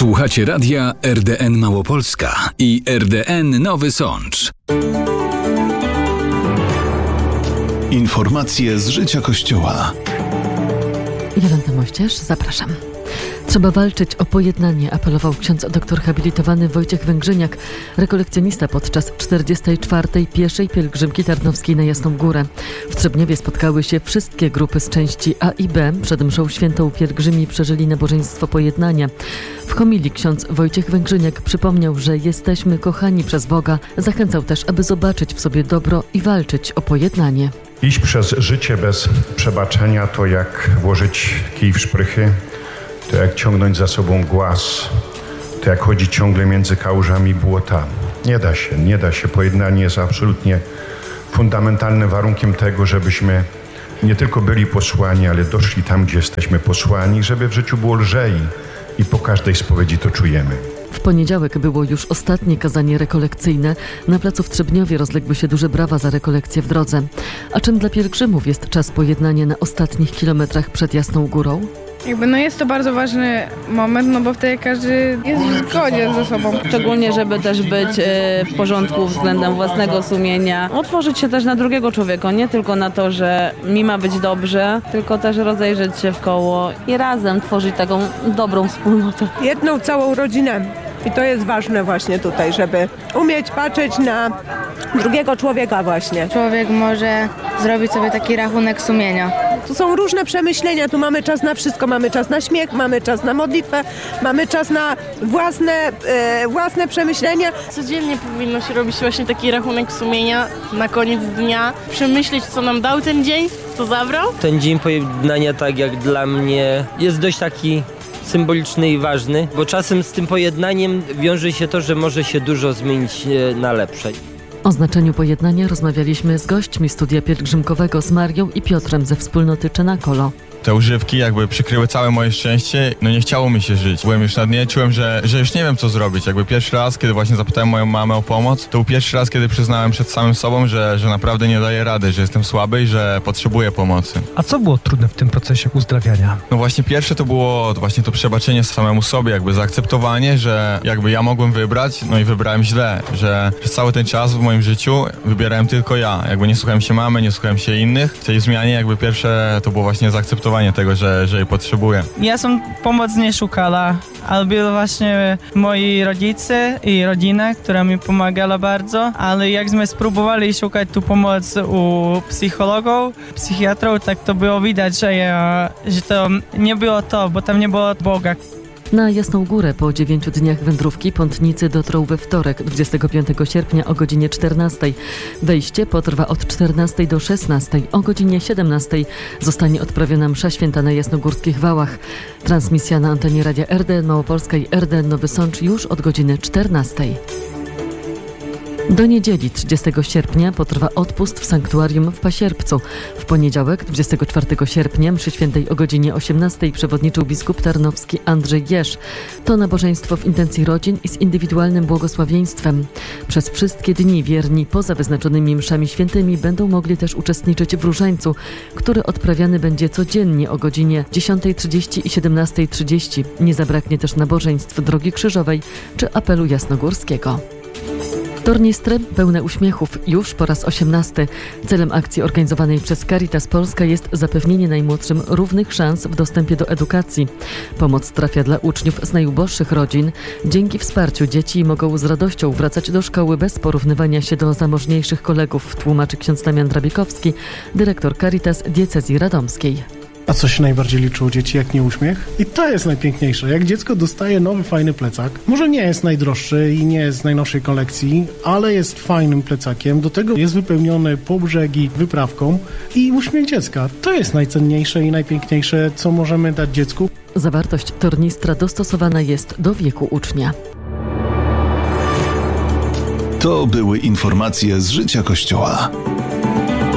Słuchacie radia RDN Małopolska i RDN Nowy Sącz. Informacje z życia Kościoła. Jolanta Mościerz, zapraszam. Trzeba walczyć o pojednanie, apelował ksiądz doktor habilitowany Wojciech Węgrzyniak, rekolekcjonista podczas 44. pieszej pielgrzymki tarnowskiej na Jasną Górę. W Trzebniowie spotkały się wszystkie grupy z części A i B. Przed mszą świętą pielgrzymi przeżyli nabożeństwo pojednania. W homilii ksiądz Wojciech Węgrzyniak przypomniał, że jesteśmy kochani przez Boga. Zachęcał też, aby zobaczyć w sobie dobro i walczyć o pojednanie. Iść przez życie bez przebaczenia to jak włożyć kij w szprychy, to jak ciągnąć za sobą głaz, to jak chodzić ciągle między kałużami błota. Nie da się. Pojednanie jest absolutnie fundamentalnym warunkiem tego, żebyśmy nie tylko byli posłani, ale doszli tam, gdzie jesteśmy posłani, żeby w życiu było lżej i po każdej spowiedzi to czujemy. W poniedziałek było już ostatnie kazanie rekolekcyjne. Na placu w Trzebniowie rozległy się duże brawa za rekolekcję w drodze. A czym dla pielgrzymów jest czas pojednania na ostatnich kilometrach przed Jasną Górą? Jest to bardzo ważny moment, bo wtedy każdy jest w zgodzie ze sobą. Szczególnie, żeby też być w porządku względem własnego sumienia. Otworzyć się też na drugiego człowieka, nie tylko na to, że mi ma być dobrze, tylko też rozejrzeć się w koło i razem tworzyć taką dobrą wspólnotę. Jedną całą rodzinę. I to jest ważne właśnie tutaj, żeby umieć patrzeć na drugiego człowieka właśnie. Człowiek może zrobić sobie taki rachunek sumienia. Tu są różne przemyślenia, tu mamy czas na wszystko, mamy czas na śmiech, mamy czas na modlitwę, mamy czas na własne przemyślenia. Codziennie powinno się robić właśnie taki rachunek sumienia na koniec dnia, przemyśleć, co nam dał ten dzień, co zabrał. Ten dzień pojednania, tak jak dla mnie, jest dość taki symboliczny i ważny, bo czasem z tym pojednaniem wiąże się to, że może się dużo zmienić na lepsze. O znaczeniu pojednania rozmawialiśmy z gośćmi studia pielgrzymkowego, z Marią i Piotrem ze wspólnoty Czenakolo. Te używki przykryły całe moje szczęście, nie chciało mi się żyć. Byłem już na dnie, czułem, że już nie wiem co zrobić. Pierwszy raz, kiedy właśnie zapytałem moją mamę o pomoc, to był pierwszy raz, kiedy przyznałem przed samym sobą, że naprawdę nie daję rady, że jestem słaby i że potrzebuję pomocy. A co było trudne w tym procesie uzdrawiania? Właśnie pierwsze to było właśnie to przebaczenie samemu sobie, zaakceptowanie, że ja mogłem wybrać, i wybrałem źle, że przez cały ten czas w moim życiu wybierałem tylko ja. Nie słuchałem się mamy, nie słuchałem się innych. W tej zmianie pierwsze to było właśnie zaakceptowanie tego, że jej potrzebuję. Ja sam pomoc nie szukała, ale byli właśnie moi rodzice i rodzina, która mi pomagała bardzo, ale jakśmy spróbowali szukać tu pomoc u psychologów, psychiatrów, tak to było widać, że to nie było to, bo tam nie było Boga. Na Jasną Górę po 9 dniach wędrówki pątnicy dotrą we wtorek, 25 sierpnia o godzinie 14. Wejście potrwa od 14 do 16. O godzinie 17 zostanie odprawiona msza święta na jasnogórskich wałach. Transmisja na antenie Radia RDN Małopolska i RDN Nowy Sącz już od godziny 14. Do niedzieli 30 sierpnia potrwa odpust w sanktuarium w Pasierbcu. W poniedziałek 24 sierpnia mszy świętej o godzinie 18 przewodniczył biskup tarnowski Andrzej Jeż. To nabożeństwo w intencji rodzin i z indywidualnym błogosławieństwem. Przez wszystkie dni wierni poza wyznaczonymi mszami świętymi będą mogli też uczestniczyć w różańcu, który odprawiany będzie codziennie o godzinie 10:30 i 17:30. Nie zabraknie też nabożeństw Drogi Krzyżowej czy apelu jasnogórskiego. Tornistry pełne uśmiechów już po raz 18. Celem akcji organizowanej przez Caritas Polska jest zapewnienie najmłodszym równych szans w dostępie do edukacji. Pomoc trafia dla uczniów z najuboższych rodzin. Dzięki wsparciu dzieci mogą z radością wracać do szkoły bez porównywania się do zamożniejszych kolegów, tłumaczy ksiądz Damian Drabiekowski, dyrektor Caritas Diecezji Radomskiej. A co się najbardziej liczy u dzieci, jak nie uśmiech? I to jest najpiękniejsze. Jak dziecko dostaje nowy, fajny plecak, może nie jest najdroższy i nie jest z najnowszej kolekcji, ale jest fajnym plecakiem, do tego jest wypełniony po brzegi wyprawką i uśmiech dziecka. To jest najcenniejsze i najpiękniejsze, co możemy dać dziecku. Zawartość tornistra dostosowana jest do wieku ucznia. To były informacje z życia Kościoła.